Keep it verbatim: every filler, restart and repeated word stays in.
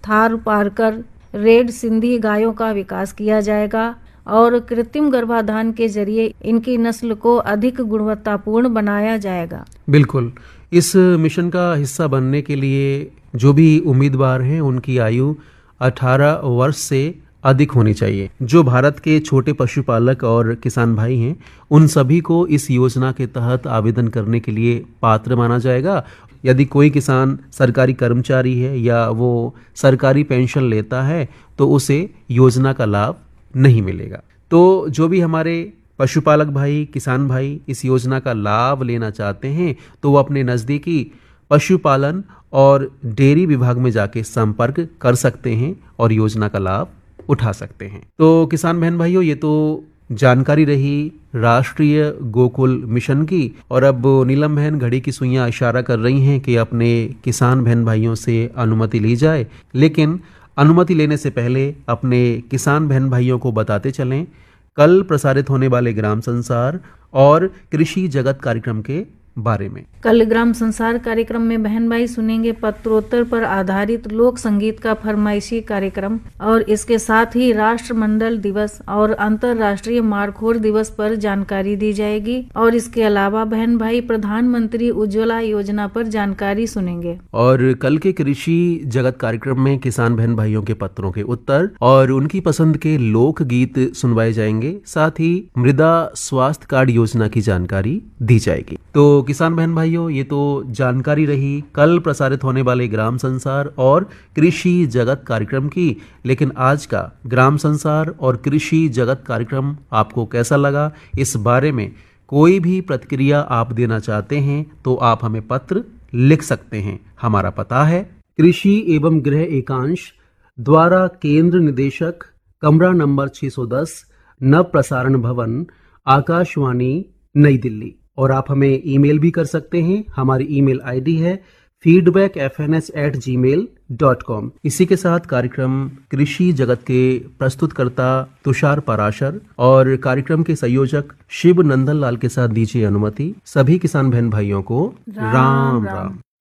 थार पारकर, red Sindhi गायों का विकास किया जाएगा और कृत्रिम गर्भाधान के जरिए इनकी नस्ल को अधिक गुणवत्तापूर्ण बनाया जाएगा। बिल्कुल। इस मिशन का हिस्सा बनने के लिए जो भी उम्मीदवार हैं उनकी आयु अठारह वर्ष से अधिक होनी चाहिए। जो भारत के छोटे पशुपालक और किसान भाई हैं उन सभी को इस योजना के तहत आवेदन करने के लिए पात्र माना जाएगा। यदि कोई किसान सरकारी कर्मचारी है या वो सरकारी पेंशन लेता है तो उसे योजना का लाभ नहीं मिलेगा। तो जो भी हमारे पशुपालक भाई, किसान भाई इस योजना का लाभ लेना चाहते हैं तो वो अपने नज़दीकी पशुपालन और डेयरी विभाग में जाके संपर्क कर सकते हैं और योजना का लाभ उठा सकते हैं। तो किसान बहन भाइयों, ये तो जानकारी रही राष्ट्रीय गोकुल मिशन की। और अब नीलम बहन घड़ी की सुइयां इशारा कर रही हैं कि अपने किसान बहन भाइयों से अनुमति ली जाए, लेकिन अनुमति लेने से पहले अपने किसान बहन भाइयों को बताते चलें कल प्रसारित होने वाले ग्राम संसार और कृषि जगत कार्यक्रम के बारे में। कल ग्राम संसार कार्यक्रम में बहन भाई सुनेंगे पत्रोत्तर पर आधारित लोक संगीत का फरमाइशी कार्यक्रम और इसके साथ ही राष्ट्रमंडल दिवस और अंतर्राष्ट्रीय मारखोर दिवस पर जानकारी दी जाएगी। और इसके अलावा बहन भाई प्रधानमंत्री उज्ज्वला योजना पर जानकारी सुनेंगे। और कल के कृषि जगत कार्यक्रम में किसान बहन भाइयों के पत्रों के उत्तर और उनकी पसंद के लोक गीत सुनवाए जाएंगे। साथ ही मृदा स्वास्थ्य कार्ड योजना की जानकारी दी जाएगी। तो किसान बहन भाइयों, ये तो जानकारी रही कल प्रसारित होने वाले ग्राम संसार और कृषि जगत कार्यक्रम की। लेकिन आज का ग्राम संसार और कृषि जगत कार्यक्रम आपको कैसा लगा, इस बारे में कोई भी प्रतिक्रिया आप देना चाहते हैं तो आप हमें पत्र लिख सकते हैं। हमारा पता है कृषि एवं गृह एकांश द्वारा केंद्र निदेशक, कमरा नंबर छह सौ दस, नव प्रसारण भवन, आकाशवाणी, नई दिल्ली। और आप हमें ईमेल भी कर सकते हैं। हमारी ईमेल आईडी है feedback F N S eight जी मेल डॉट कॉम। इसी के साथ कार्यक्रम कृषि जगत के प्रस्तुतकर्ता तुषार पराशर और कार्यक्रम के संयोजक शिव नंदन लाल के साथ दीजिए अनुमति। सभी किसान बहन भाइयों को राम राम, राम।